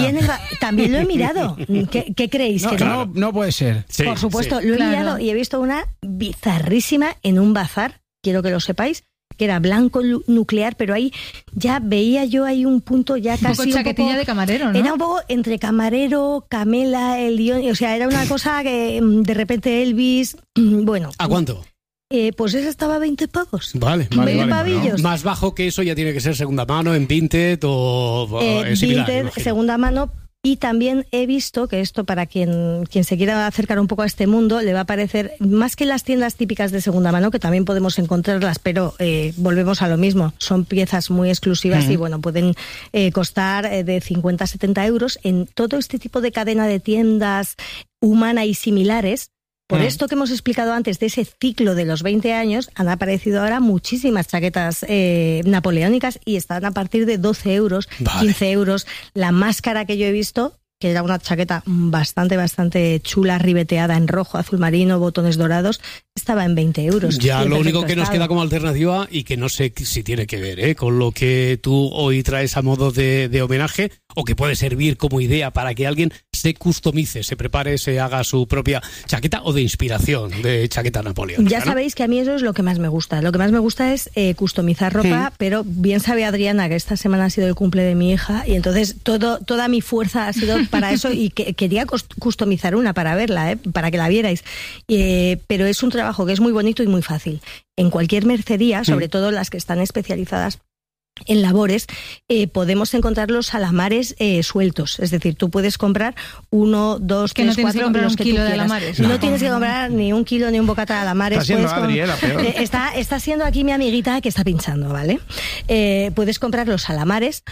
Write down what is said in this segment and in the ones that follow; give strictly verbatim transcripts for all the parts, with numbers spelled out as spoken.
Y en el ba- también lo he mirado. ¿Qué, qué creéis? No, que claro. no, no puede ser. Sí, Por supuesto, sí. lo he Claro. mirado y he visto una bizarrísima en un bazar, quiero que lo sepáis, que era blanco lu- nuclear, pero ahí ya veía yo ahí un punto ya Un casi poco chaquetilla poco- de camarero, ¿no? Era un poco entre camarero, Camela, el guión, o sea, era una cosa que mm, de repente Elvis, bueno, ¿A cuánto? eh, pues esa estaba a veinte pavos. Vale, vale, veinte vale. pavillos. Más bajo que eso ya tiene que ser segunda mano, en Vinted o, o Eh, es similar, Vinted, imagino. segunda mano. Y también he visto que esto, para quien, quien se quiera acercar un poco a este mundo, le va a parecer, más que las tiendas típicas de segunda mano, que también podemos encontrarlas, pero eh, volvemos a lo mismo, son piezas muy exclusivas Uh-huh. y bueno, pueden eh, costar eh, de cincuenta a setenta euros en todo este tipo de cadena de tiendas Humana y similares. Por Mm. esto que hemos explicado antes de ese ciclo de los veinte años, han aparecido ahora muchísimas chaquetas eh, napoleónicas y están a partir de doce euros, Vale. quince euros. La más cara que yo he visto, que era una chaqueta bastante, bastante chula, ribeteada en rojo, azul marino, botones dorados, estaba en veinte euros. Ya, Y en lo único perfecto que nos estado. queda como alternativa y que no sé si tiene que ver ¿eh? con lo que tú hoy traes a modo de, de homenaje o que puede servir como idea para que alguien se customice, se prepare, se haga su propia chaqueta o de inspiración de chaqueta napoleónica. Ya ¿no? sabéis que a mí eso es lo que más me gusta. Lo que más me gusta es eh, customizar ropa, Mm. pero bien sabe Adriana que esta semana ha sido el cumple de mi hija y entonces todo toda mi fuerza ha sido para eso y que, quería cos- customizar una para verla, eh, para que la vierais. Eh, pero es un trabajo que es muy bonito y muy fácil. En cualquier mercería, sobre todo las que están especializadas en labores, eh, podemos encontrar los salamares eh, sueltos. Es decir, tú puedes comprar uno, dos, Que no tres, tienes que cuatro, comprar los un que tú kilo de quieras. alamares, No, ¿no? tienes que comprar ni un kilo ni un bocata de alamares. Está siendo Puedes Adri, com- eh, la peor. Eh, está, está siendo aquí mi amiguita que está pinchando, ¿vale? Eh, puedes comprar los salamares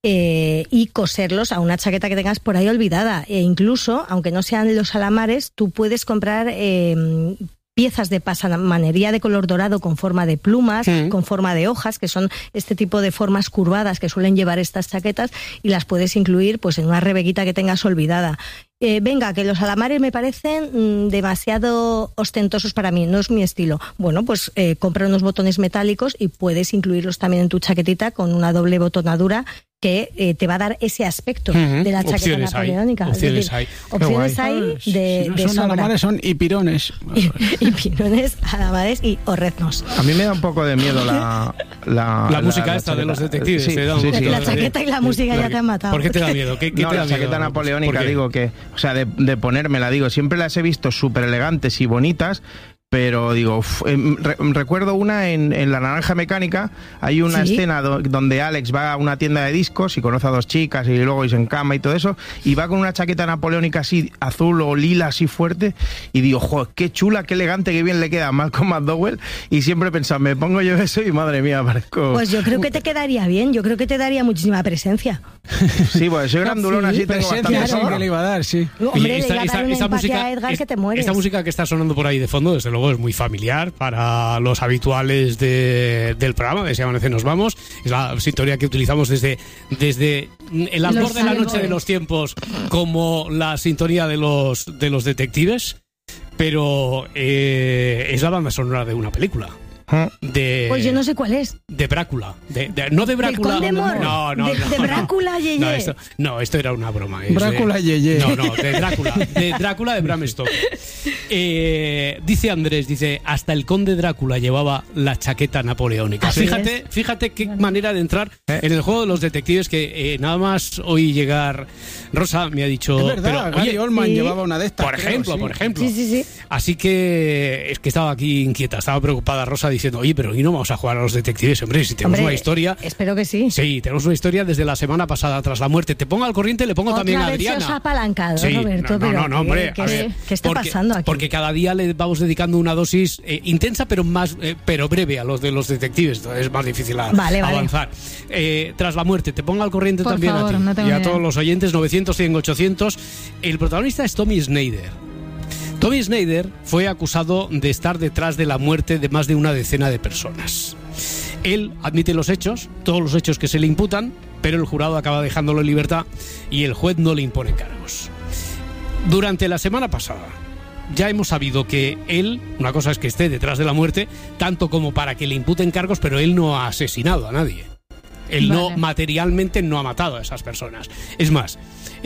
eh, y coserlos a una chaqueta que tengas por ahí olvidada. E incluso, aunque no sean los salamares, tú puedes comprar eh, piezas de pasamanería de color dorado con forma de plumas, Sí. con forma de hojas, que son este tipo de formas curvadas que suelen llevar estas chaquetas, y las puedes incluir pues en una rebequita que tengas olvidada. Eh, venga, que los alamares me parecen mm, demasiado ostentosos para mí, no es mi estilo. Bueno, pues eh, compra unos botones metálicos y puedes incluirlos también en tu chaquetita con una doble botonadura que eh, te va a dar ese aspecto Ujú. de la chaqueta Opciones hay, napoleónica. Es opciones decir, hay. opciones Qué hay guay. de, Si no de son sobra. alamares, son hipirones. Y, y pinones, alamares y orretnos. A mí me da un poco de miedo la... La, La música esta de chaqueta. los detectives, Sí, te da un sí, sí. poquito La de- chaqueta y la música ya te han matado. ¿Por qué te da miedo? ¿Qué, qué No, te da la miedo? chaqueta napoleónica, ¿Por qué? digo que, o sea, de, de ponérmela, digo, siempre las he visto súper elegantes y bonitas, pero digo, uf, em, re- recuerdo una en, en La Naranja Mecánica, hay una Sí. escena do- donde Alex va a una tienda de discos y conoce a dos chicas y luego se encama y todo eso, y va con una chaqueta napoleónica así, azul o lila, así fuerte, y digo, joder, qué chula, qué elegante, qué bien le queda a Malcolm McDowell, y siempre he pensado, me pongo yo eso y madre mía, parezco... Pues yo creo que te quedaría bien, yo creo que te daría muchísima presencia. Sí, pues soy grandulón, Sí, así tengo Presencia bastante sí sobra. que le iba a dar, sí. Hombre, Oye, le iba a dar un empaque a Edgar es- que te mueres. esta música que está sonando por ahí de fondo, desde luego es muy familiar para los habituales de- del programa, de Si Amanece Nos Vamos. Es la sintonía que utilizamos desde, desde el albor Los de la noche albores. de los tiempos como la sintonía de los, de los detectives, pero eh, es la banda sonora de una película. De, Pues yo no sé cuál es. de Brácula. De, de- no de Brácula. Conde Mor? No, no, De- no, de no. Brácula, Yeye. No, esto, no, esto era una broma. es de- Brácula, Yeye. No, no, de Drácula. De Drácula de Bram Stoker. Eh, dice Andrés, dice, hasta el conde Drácula llevaba la chaqueta napoleónica. Así Fíjate, fíjate qué manera de entrar en el juego de los detectives que eh, nada más oí llegar Rosa me ha dicho... Es verdad, pero, Gary oye, Oldman sí. llevaba una de estas. por creo, ejemplo, sí. por ejemplo. Sí, sí, sí. Así que es que estaba aquí inquieta, estaba preocupada Rosa diciendo, oye, pero ¿y no vamos a jugar a los detectives? Hombre, si tenemos Hombre, una historia... Espero que sí. Sí, tenemos una historia desde la semana pasada, tras la muerte. Te pongo al corriente, le pongo Otra también a vez se Adriana. os ha apalancado, Sí, Roberto, no, no, pero no, no, hombre, ¿qué- a ver, qué está porque, pasando aquí? Porque cada día le vamos dedicando una dosis eh, intensa, pero más, eh, pero breve a los de los detectives. Entonces es más difícil a- Vale, vale. avanzar. Eh, tras la muerte, te pongo al corriente Por también favor, a ti no tengo y a ni idea. todos los oyentes. Novecientos, cien, ochocientos. El protagonista es Tommy Snyder. Tommy Snyder fue acusado de estar detrás de la muerte de más de una decena de personas. Él admite los hechos, todos los hechos que se le imputan, pero el jurado acaba dejándolo en libertad y el juez no le impone cargos. Durante la semana pasada ya hemos sabido que él, una cosa es que esté detrás de la muerte, tanto como para que le imputen cargos, pero él no ha asesinado a nadie. Él no, Vale. materialmente no ha matado a esas personas. Es más,